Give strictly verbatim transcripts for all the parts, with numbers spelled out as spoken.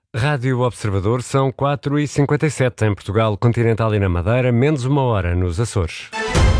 Rádio Observador, são quatro e cinquenta e sete em Portugal continental e na Madeira, menos uma hora nos Açores.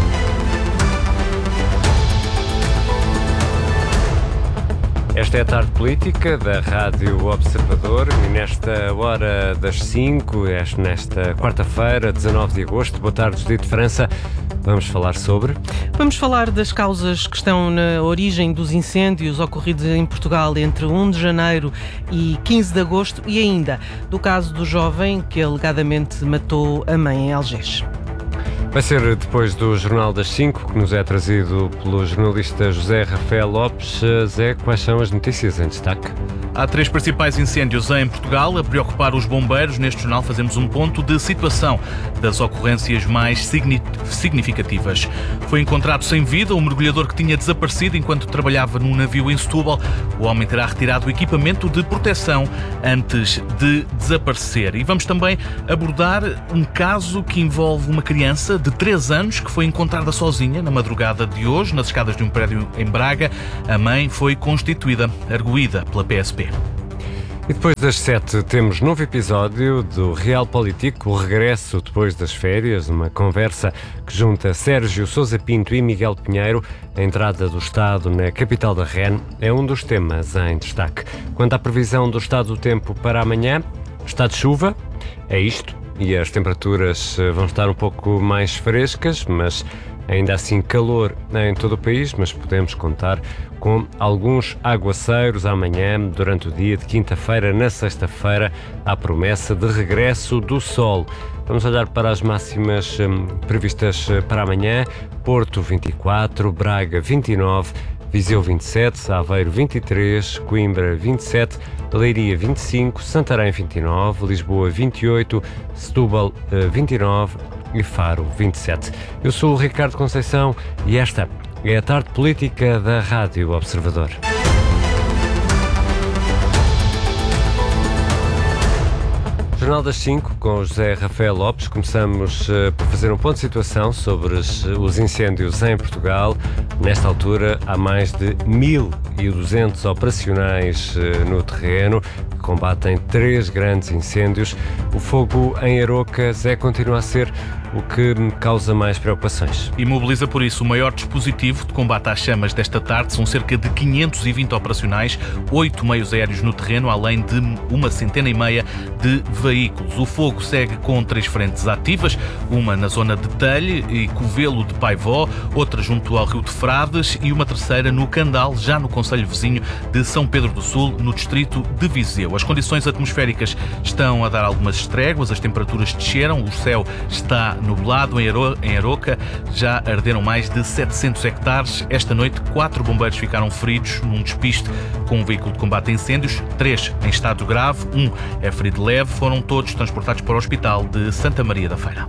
Esta é a tarde política da Rádio Observador e nesta hora das cinco, nesta quarta-feira, dezanove de agosto, boa tarde, Judite França, vamos falar sobre... Vamos falar das causas que estão na origem dos incêndios ocorridos em Portugal entre primeiro de janeiro e quinze de agosto e ainda do caso do jovem que alegadamente matou a mãe em Algés. Vai ser depois do Jornal das cinco, que nos é trazido pelo jornalista José Rafael Lopes. Zé, quais são as notícias em destaque? Há três principais incêndios em Portugal a preocupar os bombeiros. Neste jornal fazemos um ponto de situação das ocorrências mais significativas. Foi encontrado sem vida um mergulhador que tinha desaparecido enquanto trabalhava num navio em Setúbal. O homem terá retirado o equipamento de proteção antes de desaparecer. E vamos também abordar um caso que envolve uma criança de três anos que foi encontrada sozinha na madrugada de hoje nas escadas de um prédio em Braga. A mãe foi constituída arguída pela P S P. E depois das sete temos novo episódio do Real Político, o regresso depois das férias, uma conversa que junta Sérgio Sousa Pinto e Miguel Pinheiro. A entrada do Estado na capital da R E N é um dos temas em destaque. Quanto à previsão do estado do tempo para amanhã, está de chuva, é isto, e as temperaturas vão estar um pouco mais frescas, mas ainda assim calor em todo o país, mas podemos contar com alguns aguaceiros amanhã, durante o dia de quinta-feira. Na sexta-feira, há promessa de regresso do sol. Vamos olhar para as máximas hum, previstas para amanhã. Porto vinte e quatro, Braga vinte e nove, Viseu vinte e sete, Aveiro vinte e três, Coimbra vinte e sete, Leiria vinte e cinco, Santarém vinte e nove, Lisboa vinte e oito, Setúbal vinte e nove e Faro vinte e sete. Eu sou o Ricardo Conceição e esta é a tarde política da Rádio Observador. Jornal das cinco, com José Rafael Lopes. Começamos uh, por fazer um ponto de situação sobre os, os incêndios em Portugal. Nesta altura, há mais de mil e duzentos operacionais uh, no terreno que combatem três grandes incêndios. O fogo em Aroca, Zé, continua a ser o que me causa mais preocupações. E mobiliza por isso o maior dispositivo de combate às chamas desta tarde. São cerca de quinhentos e vinte operacionais, oito meios aéreos no terreno, além de uma centena e meia de veículos. O fogo segue com três frentes ativas, uma na zona de Telhe e Covelo de Paivó, outra junto ao Rio de Frades e uma terceira no Candal, já no concelho vizinho de São Pedro do Sul, no distrito de Viseu. As condições atmosféricas estão a dar algumas tréguas, as temperaturas desceram, o céu está nublado. Em Aroca já arderam mais de setecentos hectares. Esta noite, quatro bombeiros ficaram feridos num despiste com um veículo de combate a incêndios, três em estado grave, um é ferido leve. Foram todos transportados para o Hospital de Santa Maria da Feira.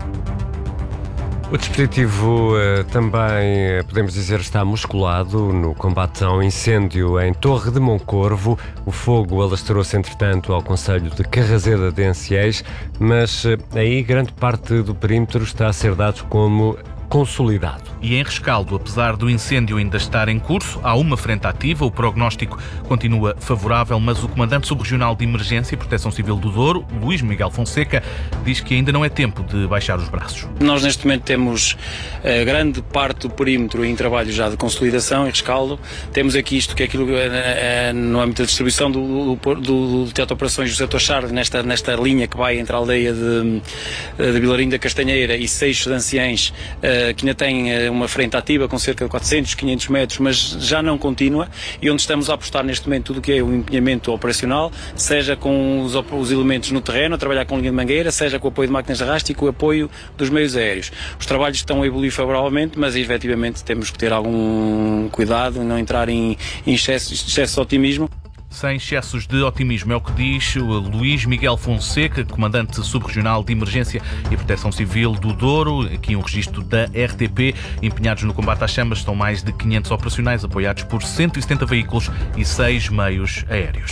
O dispositivo uh, também, uh, podemos dizer, está musculado no combate ao incêndio em Torre de Moncorvo. O fogo alastrou-se, entretanto, ao concelho de Carrazeda de Enciés, mas uh, aí grande parte do perímetro está a ser dado como consolidado. E em rescaldo, apesar do incêndio ainda estar em curso, há uma frente ativa, o prognóstico continua favorável, mas o comandante subregional de Emergência e Proteção Civil do Douro, Luís Miguel Fonseca, diz que ainda não é tempo de baixar os braços. Nós neste momento temos uh, grande parte do perímetro em trabalho já de consolidação e rescaldo. Temos aqui isto que é aquilo uh, no âmbito da distribuição do, do, do, do Teatro de Operações José Torchardo, nesta, nesta linha que vai entre a aldeia de, de Vilarinho da Castanheira e Seixos de Anciães, uh, que ainda tem uma frente ativa com cerca de quatrocentos, quinhentos metros, mas já não contínua, e onde estamos a apostar neste momento tudo o que é o empenhamento operacional, seja com os, os elementos no terreno, a trabalhar com linha de mangueira, seja com o apoio de máquinas de arrasto e com o apoio dos meios aéreos. Os trabalhos estão a evoluir favoravelmente, mas efetivamente temos que ter algum cuidado, não entrar em, em excesso, excesso de otimismo. Sem excessos de otimismo, é o que diz o Luís Miguel Fonseca, comandante subregional de Emergência e Proteção Civil do Douro. Aqui um registro da R T P. Empenhados no combate às chamas estão mais de quinhentos operacionais, apoiados por cento e setenta veículos e seis meios aéreos.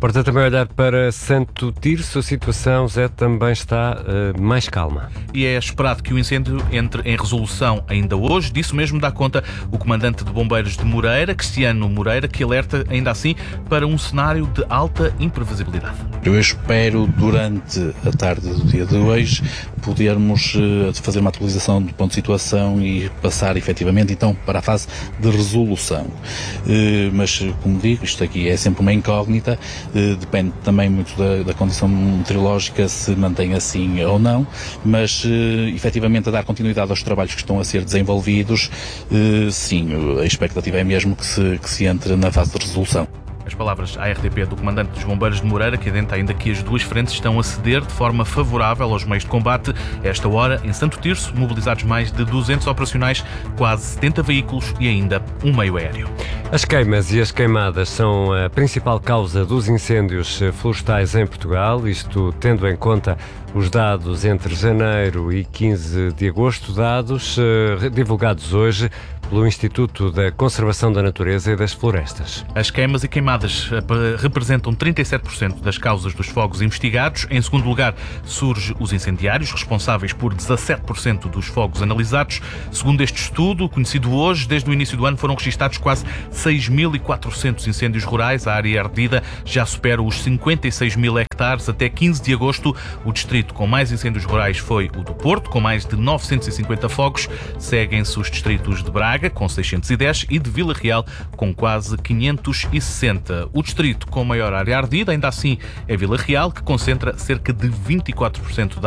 Portanto, também olhar para Santo Tirso, a situação, Zé, também está uh, mais calma. E é esperado que o incêndio entre em resolução ainda hoje. Disso mesmo dá conta o comandante de bombeiros de Moreira, Cristiano Moreira, que alerta ainda assim para um cenário de alta imprevisibilidade. Eu espero, durante a tarde do dia de hoje, podermos uh, fazer uma atualização do ponto de situação e passar efetivamente então para a fase de resolução. Uh, mas, como digo, isto aqui é sempre uma incógnita, uh, depende também muito da, da condição meteorológica, se mantém assim ou não, mas uh, efetivamente a dar continuidade aos trabalhos que estão a ser desenvolvidos, uh, sim, a expectativa é mesmo que se, que se entre na fase de resolução. As palavras à R T P do comandante dos bombeiros de Moreira, que adenta ainda que as duas frentes estão a ceder de forma favorável aos meios de combate. A esta hora, em Santo Tirso, mobilizados mais de duzentos operacionais, quase setenta veículos e ainda um meio aéreo. As queimas e as queimadas são a principal causa dos incêndios florestais em Portugal, isto tendo em conta os dados entre janeiro e quinze de agosto, dados uh, divulgados hoje pelo Instituto da Conservação da Natureza e das Florestas. As queimas e queimadas representam trinta e sete por cento das causas dos fogos investigados. Em segundo lugar, surge os incendiários, responsáveis por dezassete por cento dos fogos analisados. Segundo este estudo, conhecido hoje, desde o início do ano foram registados quase seis mil e quatrocentos incêndios rurais. A área ardida já supera os cinquenta e seis mil hectares. Até quinze de agosto, o distrito com mais incêndios rurais foi o do Porto, com mais de novecentos e cinquenta fogos. Seguem-se os distritos de Braga, com seiscentos e dez, e de Vila Real, com quase quinhentos e sessenta. O distrito com maior área ardida, ainda assim, é Vila Real, que concentra cerca de vinte e quatro por cento da